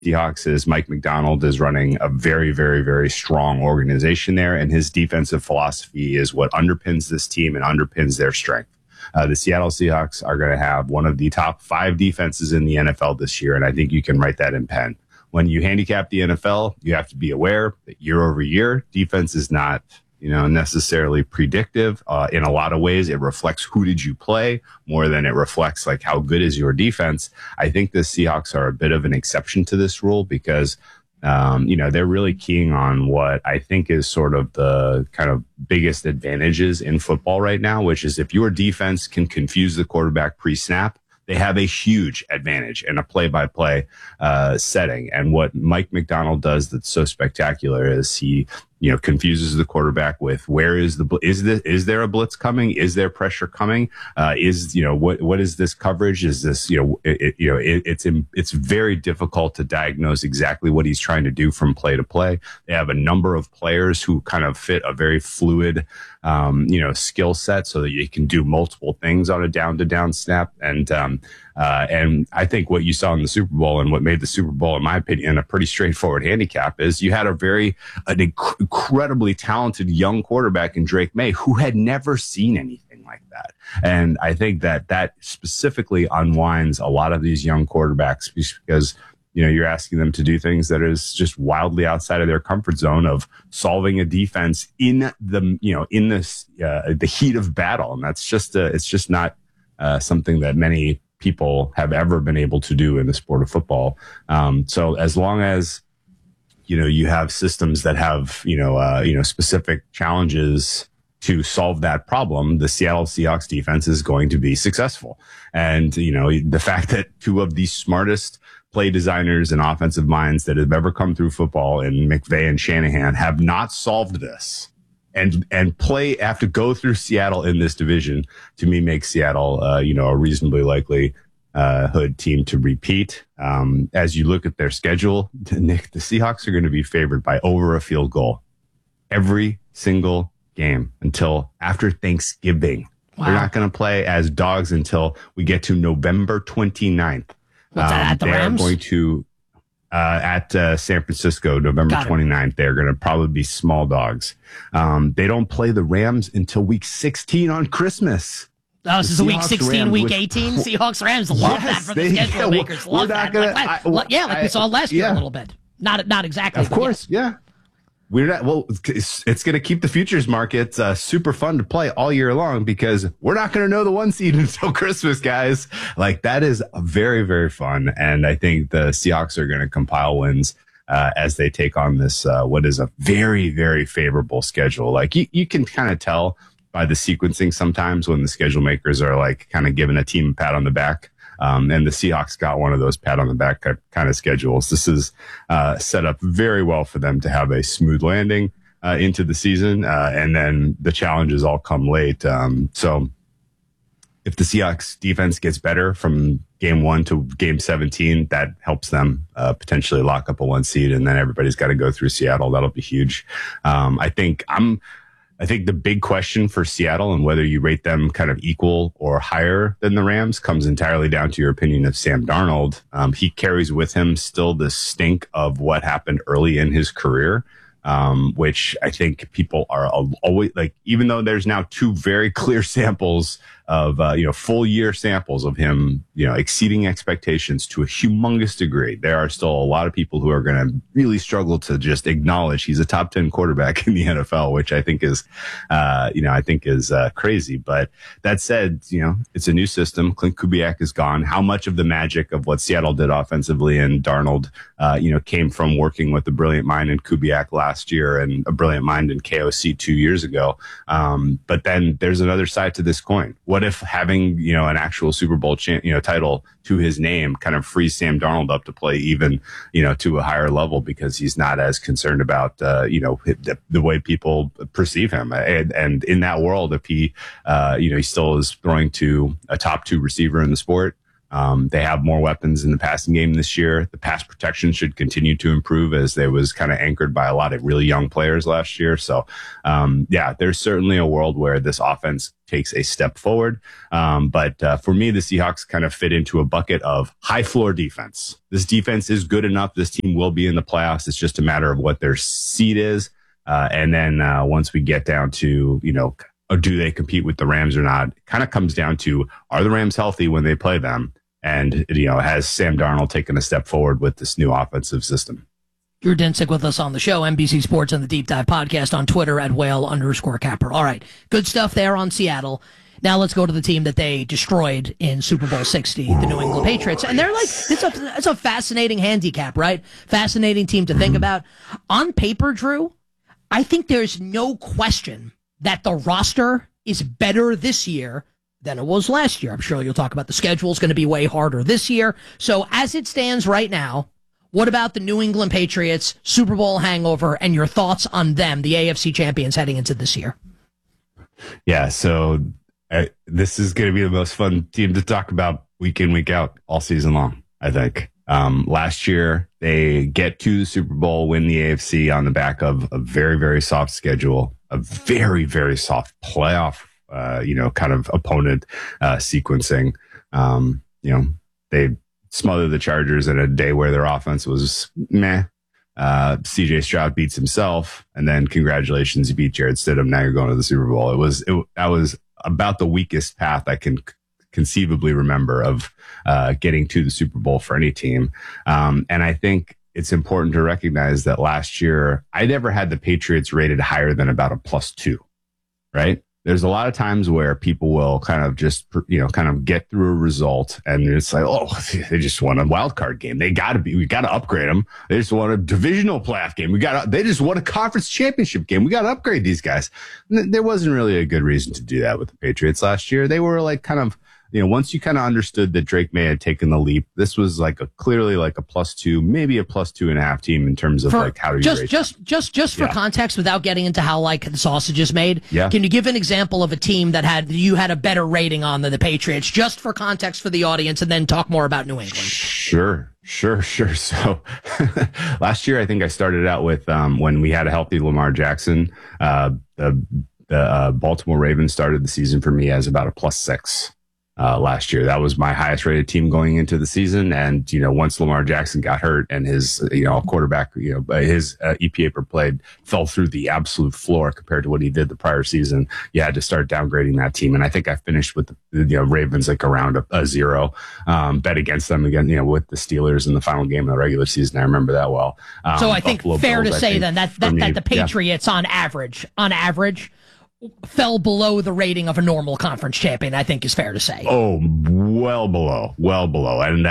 Seahawks is Mike Macdonald is running a very, very, very strong organization there, and his defensive philosophy is what underpins this team and underpins their strength. The Seattle Seahawks are going to have one of the top 5 defenses in the NFL this year, and I think you can write that in pen. When you handicap the NFL, you have to be aware that year over year, defense is not necessarily predictive. In a lot of ways, it reflects who did you play more than it reflects like how good is your defense. I think the Seahawks are a bit of an exception to this rule because, they're really keying on what I think is sort of the kind of biggest advantages in football right now, which is if your defense can confuse the quarterback pre-snap, they have a huge advantage in a play-by-play setting. And what Mike Macdonald does that's so spectacular is he confuses the quarterback with where is is there a blitz coming? Is there pressure coming? What is this coverage? Is this, it's very difficult to diagnose exactly what he's trying to do from play to play. They have a number of players who kind of fit a very fluid, skill set so that you can do multiple things on a down to down snap. And I think what you saw in the Super Bowl and what made the Super Bowl, in my opinion, a pretty straightforward handicap is you had an incredibly talented young quarterback in Drake May who had never seen anything like that. And I think that specifically unwinds a lot of these young quarterbacks because, you're asking them to do things that is just wildly outside of their comfort zone of solving a defense in the heat of battle. And that's it's just not something that many people have ever been able to do in the sport of football. So as long as, you have systems that have, specific challenges to solve that problem, the Seattle Seahawks defense is going to be successful. And, the fact that 2 of the smartest play designers and offensive minds that have ever come through football in McVay and Shanahan have not solved this and have to go through Seattle in this division, to me, makes Seattle, a reasonably likely hood team to repeat. As you look at their schedule, Nick, the Seahawks are going to be favored by over a field goal every single game until after Thanksgiving. Wow. They're not going to play as dogs until we get to November 29th. What's that, at the Rams? They're going to at San Francisco, November 29th. They're going to probably be small dogs. They don't play the Rams until week 16 on Christmas. Oh, this is a week 16, week 18. Seahawks Rams love that for the schedule makers. Love that. Like we saw last year a little bit. Not exactly. Of course, yeah. We're not. Well, it's going to keep the futures market super fun to play all year long because we're not going to know the 1 seed until Christmas, guys. Like that is very, very fun, and I think the Seahawks are going to compile wins as they take on this what is a very, very favorable schedule. Like you can kind of tell by the sequencing sometimes when the schedule makers are like kind of giving a team a pat on the back. And the Seahawks got one of those pat on the back kind of schedules. This is set up very well for them to have a smooth landing into the season. And then the challenges all come late. So if the Seahawks defense gets better from game 1 to game 17, that helps them potentially lock up a 1 seed. And then everybody's got to go through Seattle. That'll be huge. I think the big question for Seattle and whether you rate them kind of equal or higher than the Rams comes entirely down to your opinion of Sam Darnold. He carries with him still the stink of what happened early in his career, which I think people are always like, even though there's now 2 very clear samples of, full year samples of him, exceeding expectations to a humongous degree. There are still a lot of people who are going to really struggle to just acknowledge he's a top 10 quarterback in the NFL, which I think is, crazy. But that said, it's a new system. Clint Kubiak is gone. How much of the magic of what Seattle did offensively and Darnold, came from working with the brilliant mind in Kubiak last year and a brilliant mind in KOC 2 years ago. But then there's another side to this coin. What if having, an actual Super Bowl title to his name kind of frees Sam Darnold up to play even, to a higher level because he's not as concerned about, the way people perceive him. And in that world, if he, he still is throwing to a top 2 receiver in the sport, They have more weapons in the passing game this year. The pass protection should continue to improve as they was kind of anchored by a lot of really young players last year. So, there's certainly a world where this offense takes a step forward. But for me, the Seahawks kind of fit into a bucket of high floor defense. This defense is good enough. This team will be in the playoffs. It's just a matter of what their seed is. And then once we get down to, do they compete with the Rams or not? It kind of comes down to, are the Rams healthy when they play them? And, has Sam Darnold taken a step forward with this new offensive system? Drew Dinsick with us on the show, NBC Sports and the Deep Dive podcast on Twitter at @whale_capper. All right. Good stuff there on Seattle. Now let's go to the team that they destroyed in Super Bowl 60, the New England Patriots. And they're like, it's a fascinating handicap, right? Fascinating team to think about. On paper, Drew, I think there's no question that the roster is better this year than it was last year. I'm sure you'll talk about the schedule is going to be way harder this year. So as it stands right now, what about the New England Patriots Super Bowl hangover and your thoughts on them, the AFC champions heading into this year? Yeah, so this is going to be the most fun team to talk about week in, week out all season long, I think. Last year, they get to the Super Bowl, win the AFC on the back of a very, very soft schedule, a very, very soft playoff kind of opponent sequencing. They smothered the Chargers in a day where their offense was meh. CJ Stroud beats himself, and then congratulations, you beat Jarrett Stidham. Now you're going to the Super Bowl. That was about the weakest path I can conceivably remember of getting to the Super Bowl for any team. And I think it's important to recognize that last year I never had the Patriots rated higher than about a +2, right? There's a lot of times where people will kind of just, kind of get through a result and it's like, oh, they just won a wild card game. We got to upgrade them. They just won a divisional playoff game. They just won a conference championship game. We got to upgrade these guys. There wasn't really a good reason to do that with the Patriots last year. They were like kind of, once you kind of understood that Drake May had taken the leap, this was clearly like a +2, maybe a +2.5 team in terms of how do you rate just for context, without getting into how the sausage is made. Yeah. Can you give an example of a team that you had a better rating on than the Patriots, just for context for the audience, and then talk more about New England? Sure. So last year, I think I started out with when we had a healthy Lamar Jackson. The Baltimore Ravens started the season for me as about a +6. Last year, that was my highest rated team going into the season. And, once Lamar Jackson got hurt and his, quarterback, his EPA per play fell through the absolute floor compared to what he did the prior season, you had to start downgrading that team. And I think I finished with the Ravens around a 0, bet against them again, with the Steelers in the final game of the regular season. I remember that well. So I think fair to say then that the Patriots on average, fell below the rating of a normal conference champion, I think is fair to say. Oh, well below. And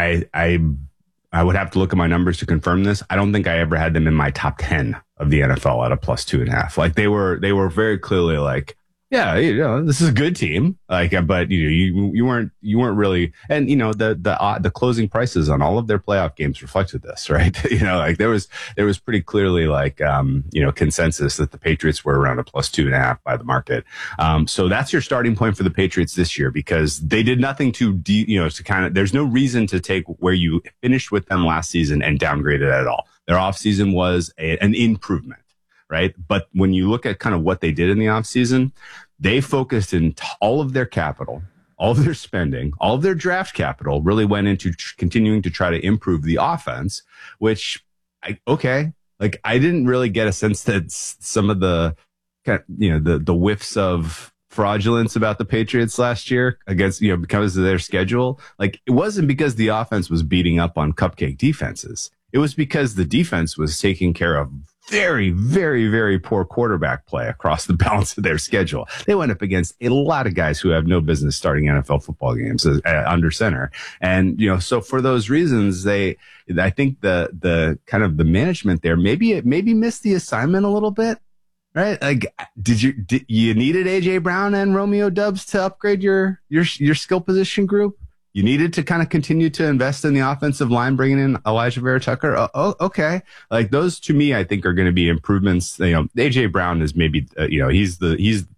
I would have to look at my numbers to confirm this. I don't think I ever had them in my top 10 of the NFL at a +2.5. They were very clearly this is a good team. But you weren't really, and the closing prices on all of their playoff games reflected this, right? There was pretty clearly consensus that the Patriots were around a +2.5 by the market. So that's your starting point for the Patriots this year, because they did nothing to there's no reason to take where you finished with them last season and downgrade it at all. Their offseason was an improvement. Right. But when you look at kind of what they did in the offseason, they focused in all of their capital, all of their spending, all of their draft capital really went into continuing to try to improve the offense, which I didn't really get a sense that some of the whiffs of fraudulence about the Patriots last year against, because of their schedule. It wasn't because the offense was beating up on cupcake defenses. It was because the defense was taking care of very, very, very poor quarterback play across the balance of their schedule. They went up against a lot of guys who have no business starting NFL football games under center. And, so for those reasons, I think the kind of the management there, maybe missed the assignment a little bit, right? You needed AJ Brown and Romeo Doubs to upgrade your skill position group? You needed to kind of continue to invest in the offensive line, bringing in Elijah Vera Tucker. Okay. Those to me, I think are going to be improvements. AJ Brown is maybe, he's the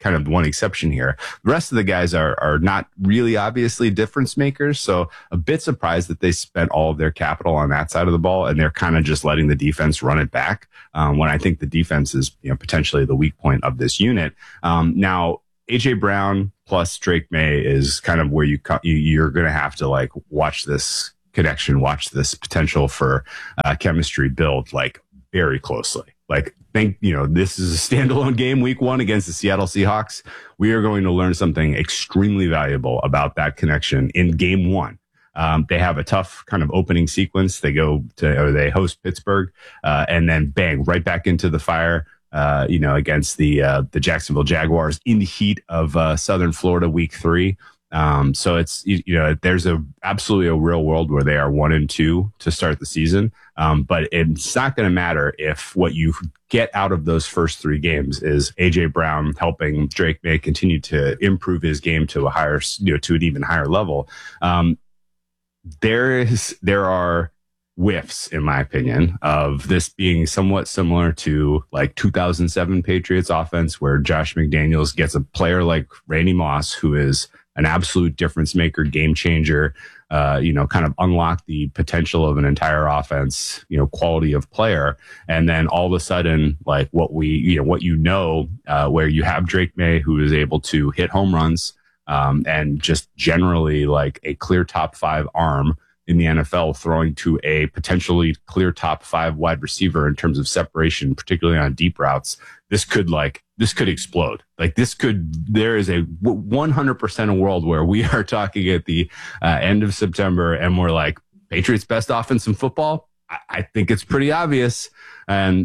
kind of one exception here. The rest of the guys are not really obviously difference makers. So a bit surprised that they spent all of their capital on that side of the ball, and they're kind of just letting the defense run it back. When I think the defense is, potentially the weak point of this unit. Now, AJ Brown plus Drake May is kind of where you're going to have to like watch this connection, watch this potential for chemistry build like very closely. Like, this is a standalone game week 1 against the Seattle Seahawks. We are going to learn something extremely valuable about that connection in game 1. They have a tough kind of opening sequence. They they host Pittsburgh, and then bang, right back into the fire, against the Jacksonville Jaguars in the heat of Southern Florida week 3. So it's, there's absolutely a real world where they are 1-2 to start the season. But it's not going to matter if what you get out of those first 3 games is AJ Brown helping Drake May continue to improve his game to a higher, to an even higher level. There are whiffs, in my opinion, of this being somewhat similar to like 2007 Patriots offense, where Josh McDaniels gets a player like Randy Moss, who is an absolute difference maker, game changer, kind of unlock the potential of an entire offense, quality of player. And then all of a sudden, like where you have Drake May, who is able to hit home runs, and just generally like a clear top 5 arm in the NFL, throwing to a potentially clear top 5 wide receiver in terms of separation, particularly on deep routes. This could explode. Like there is a 100% a world where we are talking at the end of September and we're like, Patriots best offense in football. I think it's pretty obvious. And,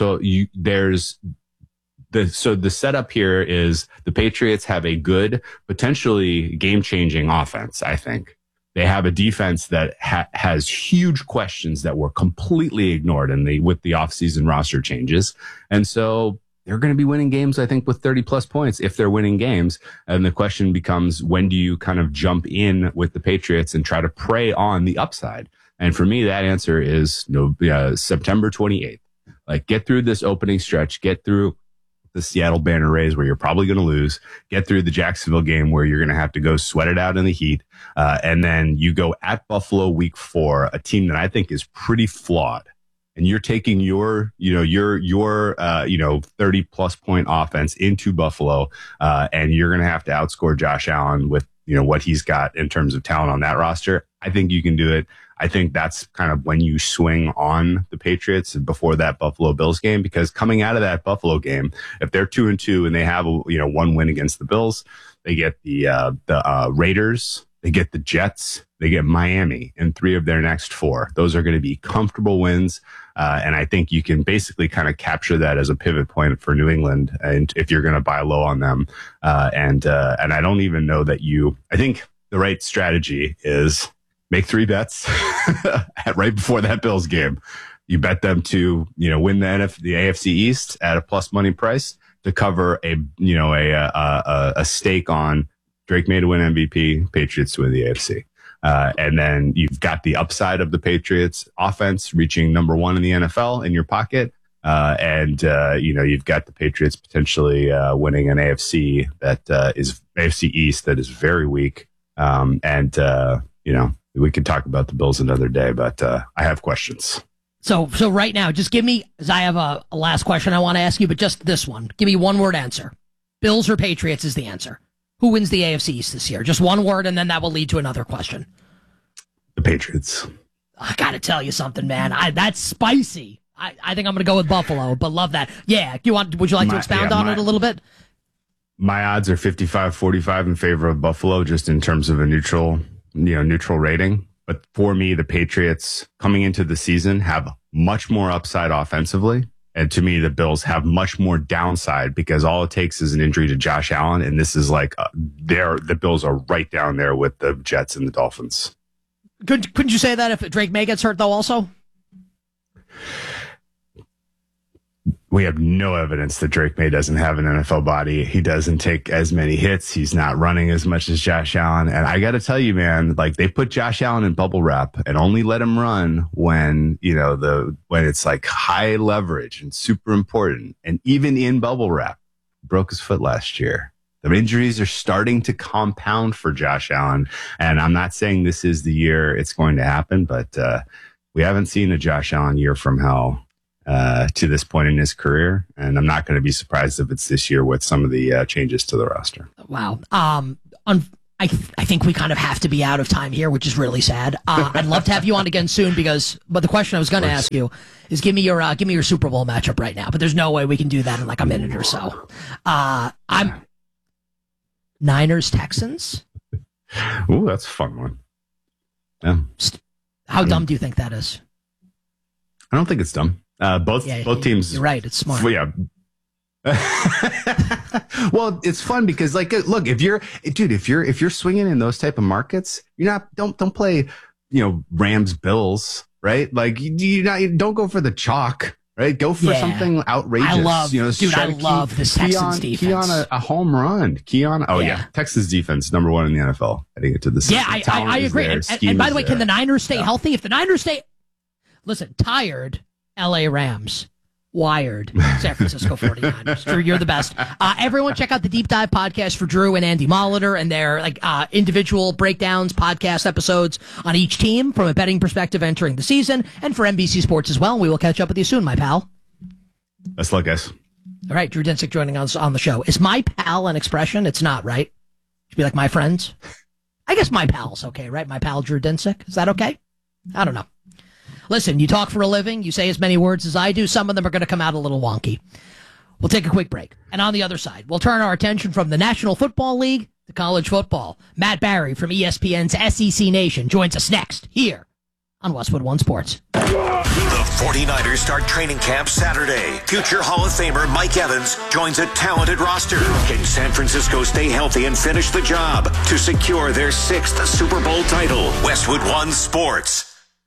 the setup here is the Patriots have a good, potentially game-changing offense, I think. They have a defense that has huge questions that were completely ignored with the offseason roster changes. And so they're going to be winning games, I think, with 30-plus points if they're winning games. And the question becomes, when do you kind of jump in with the Patriots and try to prey on the upside? And for me, that answer is September 28th. Like, get through this opening stretch, get through the Seattle Banner Rays where you're probably going to lose, get through the Jacksonville game where you're going to have to go sweat it out in the heat. And then you go at Buffalo week 4, a team that I think is pretty flawed. And you're taking your 30 plus point offense into Buffalo. And you're going to have to outscore Josh Allen with, what he's got in terms of talent on that roster. I think you can do it. I think that's kind of when you swing on the Patriots before that Buffalo Bills game, because coming out of that Buffalo game, if they're 2-2 and they have one win against the Bills, they get the Raiders, they get the Jets, they get Miami in 3 of their next 4. Those are going to be comfortable wins. And I think you can basically kind of capture that as a pivot point for New England. And if you're going to buy low on them, and I don't even know that I think the right strategy is make 3 bets right before that Bills game. You bet them to, win the AFC East at a plus money price to cover a stake on Drake May to win MVP, Patriots to win the AFC. And then you've got the upside of the Patriots offense reaching number 1 in the NFL in your pocket. And you've got the Patriots potentially winning an AFC that is AFC East that is very weak. We could talk about the Bills another day, but I have questions. So right now, just give me, as I have a last question I want to ask you, but just this one. Give me one word answer. Bills or Patriots is the answer. Who wins the AFC East this year? Just one word, and then that will lead to another question. The Patriots. I got to tell you something, man. That's spicy. I think I'm going to go with Buffalo, but love that. Yeah. Would you like to expound on it a little bit? My odds are 55-45 in favor of Buffalo, just in terms of a neutral rating. But for me, the Patriots coming into the season have much more upside offensively. And to me, the Bills have much more downside because all it takes is an injury to Josh Allen. And this is like the Bills are right down there with the Jets and the Dolphins. Couldn't you say that if Drake May gets hurt, though, also? We have no evidence that Drake May doesn't have an NFL body. He doesn't take as many hits. He's not running as much as Josh Allen. And I got to tell you, man, like they put Josh Allen in bubble wrap and only let him run when it's like high leverage and super important. And even in bubble wrap, broke his foot last year. The injuries are starting to compound for Josh Allen. And I'm not saying this is the year it's going to happen, but we haven't seen a Josh Allen year from hell to this point in his career. And I'm not going to be surprised if it's this year with some of the changes to the roster. Wow. I think we kind of have to be out of time here, which is really sad. I'd love to have you on again soon but the question I was going to ask you is give me your Super Bowl matchup right now, but there's no way we can do that in like a minute or so. I'm Niners Texans. Ooh, that's a fun one. Yeah. How dumb do you think that is? I don't think it's dumb. Both teams. You're right. It's smart. Well, yeah. Well, it's fun because, like, look, if you're swinging in those type of markets, don't play, Rams Bills, right? Like, don't go for the chalk, right? Go for something outrageous. I love this Texans defense. Key on a home run. Texas defense #1 in the NFL. Heading into the season. Yeah, I agree. And by the way, can the Niners stay healthy? If the Niners tired, LA Rams. Wired, San Francisco 49ers. Drew, you're the best. Everyone check out the Deep Dive podcast for Drew and Andy Molitor and their individual breakdowns, podcast episodes on each team from a betting perspective entering the season, and for NBC Sports as well. We will catch up with you soon, my pal. Best luck, guys. All right, Drew Dinsick joining us on the show. Is my pal an expression? It's not, right? It should be like my friends. I guess my pal's okay, right? My pal Drew Dinsick. Is that okay? I don't know. Listen, you talk for a living, you say as many words as I do, some of them are going to come out a little wonky. We'll take a quick break. And on the other side, we'll turn our attention from the National Football League to college football. Matt Barry from ESPN's SEC Nation joins us next here on Westwood One Sports. The 49ers start training camp Saturday. Future Hall of Famer Mike Evans joins a talented roster. Can San Francisco stay healthy and finish the job to secure their 6th Super Bowl title? Westwood One Sports.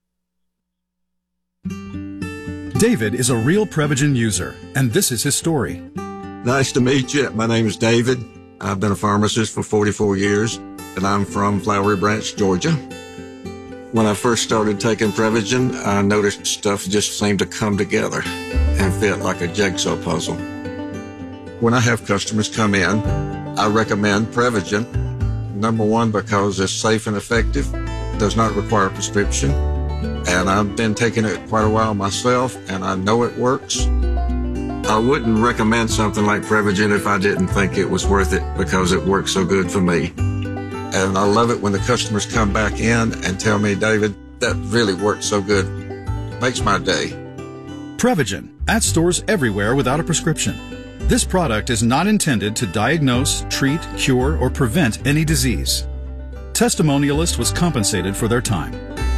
David is a real Prevagen user, and this is his story. Nice to meet you. My name is David. I've been a pharmacist for 44 years, and I'm from Flowery Branch, Georgia. When I first started taking Prevagen, I noticed stuff just seemed to come together and fit like a jigsaw puzzle. When I have customers come in, I recommend Prevagen. #1, because it's safe and effective, does not require a prescription. And I've been taking it quite a while myself, and I know it works. I wouldn't recommend something like Prevagen if I didn't think it was worth it because it works so good for me. And I love it when the customers come back in and tell me, David, that really worked so good. Makes my day. Prevagen, at stores everywhere without a prescription. This product is not intended to diagnose, treat, cure, or prevent any disease. Testimonialist was compensated for their time.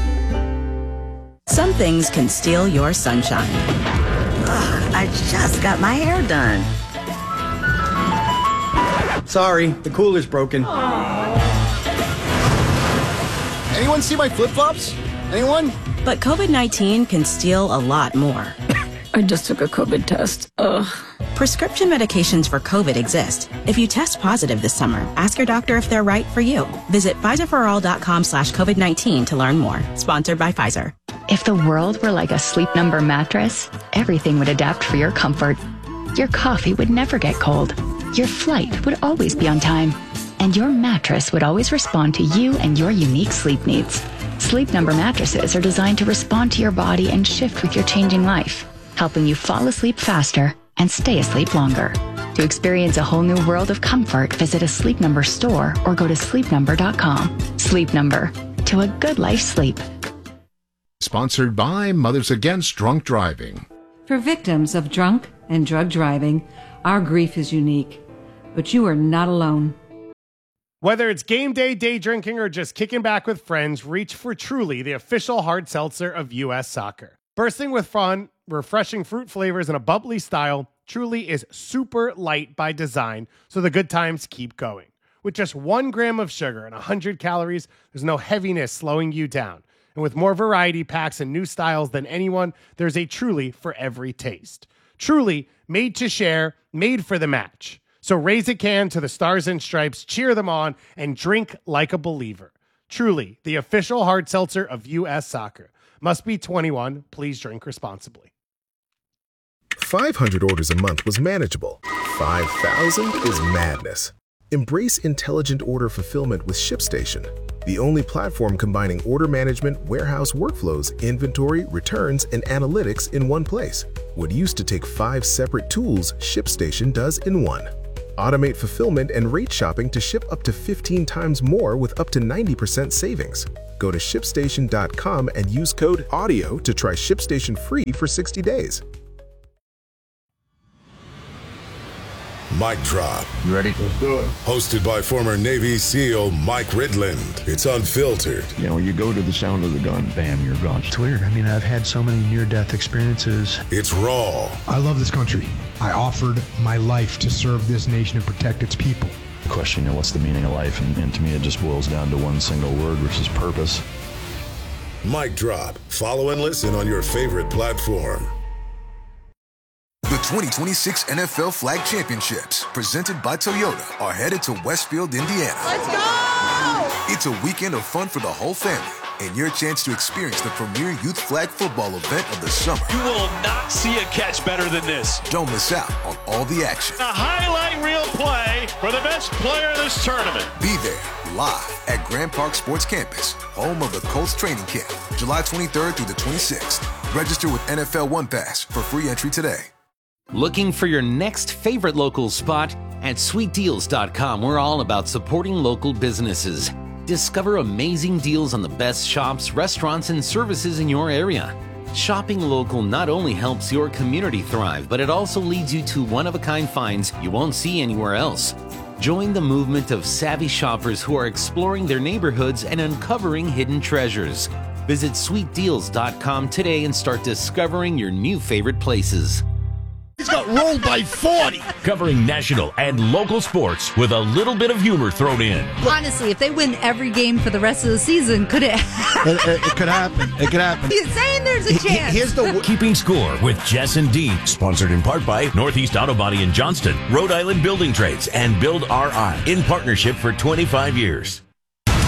Some things can steal your sunshine. Ugh, I just got my hair done. Sorry, the cooler's broken. Anyone see my flip-flops? Anyone? But COVID-19 can steal a lot more. I just took a COVID test. Ugh. Prescription medications for COVID exist. If you test positive this summer, ask your doctor if they're right for you. Visit PfizerForAll.com/COVID-19 to learn more. Sponsored by Pfizer. If the world were like a Sleep Number mattress, everything would adapt for your comfort. Your coffee would never get cold. Your flight would always be on time. And your mattress would always respond to you and your unique sleep needs. Sleep Number mattresses are designed to respond to your body and shift with your changing life, helping you fall asleep faster and stay asleep longer. To experience a whole new world of comfort, visit a Sleep Number store or go to sleepnumber.com. Sleep Number. To a good life's sleep. Sponsored by Mothers Against Drunk Driving. For victims of drunk and drug driving, our grief is unique, but you are not alone. Whether it's game day, day drinking, or just kicking back with friends, reach for Truly, the official hard seltzer of U.S. Soccer. Bursting with fun, refreshing fruit flavors, and a bubbly style, Truly is super light by design, so the good times keep going. With just 1 gram of sugar and 100 calories, there's no heaviness slowing you down. And with more variety packs and new styles than anyone, there's a Truly for every taste. Truly, made to share, made for the match. So raise a can to the Stars and Stripes, cheer them on, and drink like a believer. Truly, the official hard seltzer of U.S. Soccer. Must be 21. Please drink responsibly. 500 orders a month was manageable. 5,000 is madness. Embrace intelligent order fulfillment with ShipStation, the only platform combining order management, warehouse workflows, inventory, returns, and analytics in one place. What used to take 5 separate tools, ShipStation does in one. Automate fulfillment and rate shopping to ship up to 15 times more with up to 90% savings. Go to ShipStation.com and use code AUDIO to try ShipStation free for 60 days. Mic Drop. You ready? Let's do it. Hosted by former Navy SEAL Mike Ridland. It's unfiltered. You know, you go to the sound of the gun, bam, you're gone. It's weird. I mean, I've had so many near-death experiences. It's raw. I love this country. I offered my life to serve this nation and protect its people. The question, you know, what's the meaning of life? And to me, it just boils down to one single word, which is purpose. Mic Drop. Follow and listen on your favorite platform. The 2026 NFL Flag Championships, presented by Toyota, are headed to Westfield, Indiana. Let's go! It's a weekend of fun for the whole family, and your chance to experience the premier youth flag football event of the summer. You will not see a catch better than this. Don't miss out on all the action. A highlight reel play for the best player in this tournament. Be there, live at Grand Park Sports Campus, home of the Colts training camp, July 23rd through the 26th. Register with NFL One Pass for free entry today. Looking for your next favorite local spot? At sweetdeals.com, we're all about supporting local businesses. Discover amazing deals on the best shops, restaurants, and services in your area. Shopping local not only helps your community thrive, but it also leads you to one-of-a-kind finds you won't see anywhere else. Join the movement of savvy shoppers who are exploring their neighborhoods and uncovering hidden treasures. Visit sweetdeals.com today and start discovering your new favorite places. He's got rolled by 40. Covering national and local sports with a little bit of humor thrown in. Honestly, if they win every game for the rest of the season, could it happen? It could happen. It could happen. He's saying there's a chance. Here's the Keeping Score with Jess and Dean. Sponsored in part by Northeast Auto Body in Johnston, Rhode Island Building Trades, and Build RI. In partnership for 25 years.